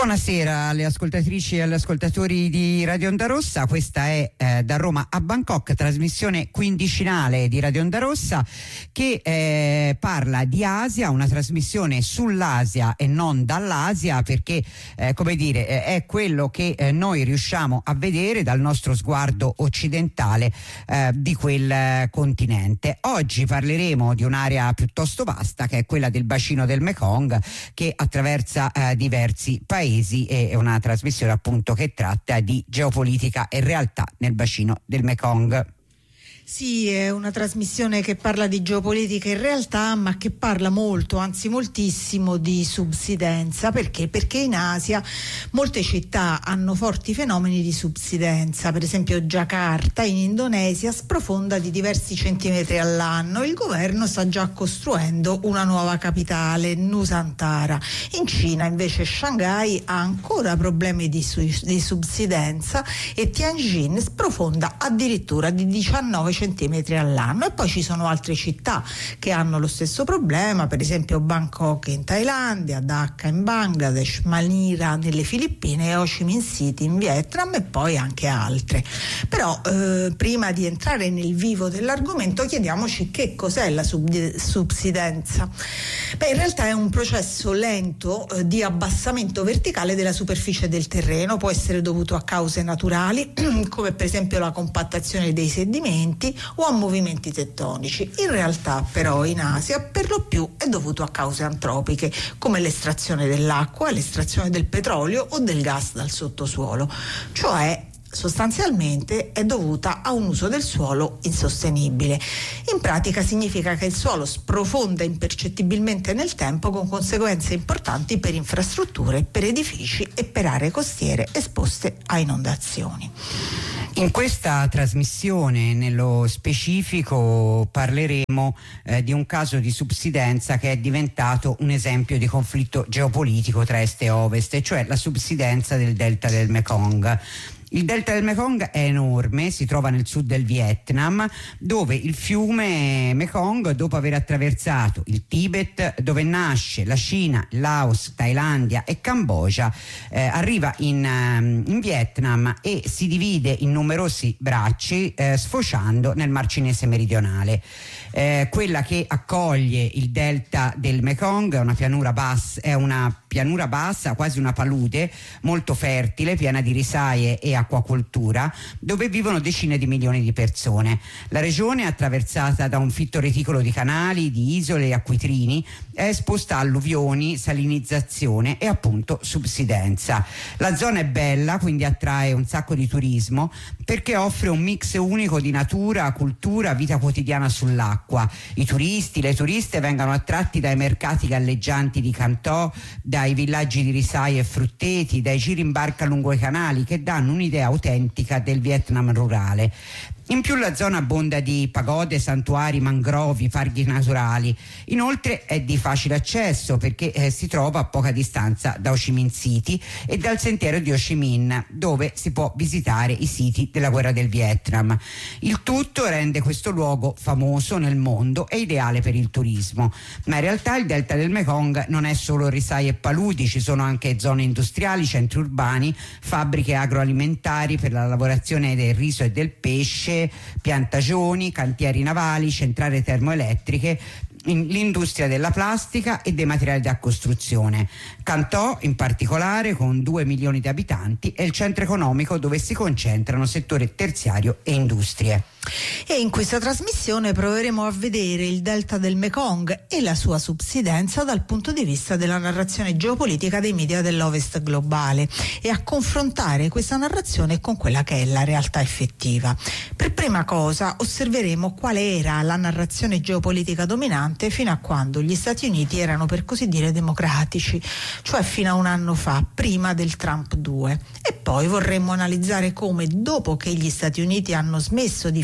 Buonasera alle ascoltatrici e agli ascoltatori di Radio Onda Rossa. Questa è da Roma a Bangkok, trasmissione quindicinale di Radio Onda Rossa che parla di Asia, una trasmissione sull'Asia e non dall'Asia, perché è quello che noi riusciamo a vedere dal nostro sguardo occidentale di quel continente. Oggi parleremo di un'area piuttosto vasta, che è quella del bacino del Mekong, che attraversa diversi paesi. È una trasmissione appunto che tratta di geopolitica e realtà nel bacino del Mekong. Sì, è una trasmissione che parla di geopolitica in realtà, ma che parla molto, anzi moltissimo, di subsidenza. Perché? Perché in Asia molte città hanno forti fenomeni di subsidenza. Per esempio Giacarta in Indonesia sprofonda di diversi centimetri all'anno. Il governo sta già costruendo una nuova capitale, Nusantara. In Cina invece Shanghai ha ancora problemi di subsidenza e Tianjin sprofonda addirittura di 19 centimetri all'anno. E poi ci sono altre città che hanno lo stesso problema, per esempio Bangkok in Thailandia, Dhaka in Bangladesh, Manila nelle Filippine e Ho Chi Minh City in Vietnam, e poi anche altre. Però prima di entrare nel vivo dell'argomento chiediamoci che cos'è la subsidenza. In realtà è un processo lento di abbassamento verticale della superficie del terreno. Può essere dovuto a cause naturali come per esempio la compattazione dei sedimenti o a movimenti tettonici. In realtà però in Asia per lo più è dovuto a cause antropiche, come l'estrazione dell'acqua, l'estrazione del petrolio o del gas dal sottosuolo, cioè sostanzialmente è dovuta a un uso del suolo insostenibile. In pratica significa che il suolo sprofonda impercettibilmente nel tempo, con conseguenze importanti per infrastrutture, per edifici e per aree costiere esposte a inondazioni. In questa trasmissione, nello specifico, parleremo di un caso di subsidenza che è diventato un esempio di conflitto geopolitico tra est e ovest, e cioè la subsidenza del delta del Mekong. Il delta del Mekong è enorme, si trova nel sud del Vietnam, dove il fiume Mekong, dopo aver attraversato il Tibet, dove nasce la Cina, Laos, Thailandia e Cambogia, arriva in Vietnam e si divide in numerosi bracci, sfociando nel Mar Cinese meridionale. Quella che accoglie il delta del Mekong è una pianura bassa, quasi una palude, molto fertile, piena di risaie e acquacoltura, dove vivono decine di milioni di persone. La regione è attraversata da un fitto reticolo di canali, di isole e acquitrini, è esposta a alluvioni, salinizzazione e appunto subsidenza. La zona è bella, quindi attrae un sacco di turismo, perché offre un mix unico di natura, cultura, vita quotidiana sull'acqua. I turisti, le turiste vengono attratti dai mercati galleggianti di Cantò, dai villaggi di risaie e frutteti, dai giri in barca lungo i canali, che danno un'idea autentica del Vietnam rurale. In più la zona abbonda di pagode, santuari, mangrovi, parchi naturali. Inoltre è di facile accesso perché si trova a poca distanza da Ho Chi Minh City e dal sentiero di Ho Chi Minh, dove si può visitare i siti della guerra del Vietnam. Il tutto rende questo luogo famoso nel mondo e ideale per il turismo. Ma in realtà il delta del Mekong non è solo risaie e paludi, ci sono anche zone industriali, centri urbani, fabbriche agroalimentari per la lavorazione del riso e del pesce, piantagioni, cantieri navali, centrali termoelettriche, l'industria della plastica e dei materiali da costruzione. Cantò, in particolare, con 2 milioni di abitanti, è il centro economico dove si concentrano settore terziario e industrie. E in questa trasmissione proveremo a vedere il delta del Mekong e la sua subsidenza dal punto di vista della narrazione geopolitica dei media dell'Ovest globale e a confrontare questa narrazione con quella che è la realtà effettiva. Per prima cosa osserveremo quale era la narrazione geopolitica dominante fino a quando gli Stati Uniti erano, per così dire, democratici, cioè fino a un anno fa, prima del Trump 2. E poi vorremmo analizzare come, dopo che gli Stati Uniti hanno smesso di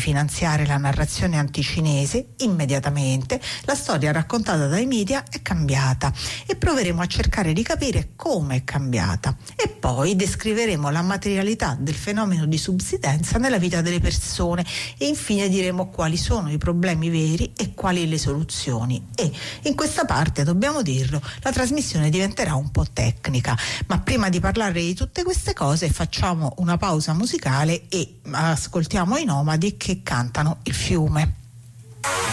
finanziare la narrazione anticinese, immediatamente la storia raccontata dai media è cambiata e proveremo a cercare di capire come è cambiata. E poi descriveremo la materialità del fenomeno di subsidenza nella vita delle persone e infine diremo quali sono i problemi veri e quali le soluzioni. E in questa parte, dobbiamo dirlo, la trasmissione diventerà un po' tecnica, ma prima di parlare di tutte queste cose facciamo una pausa musicale e ascoltiamo i Nomadi che cantano Il fiume.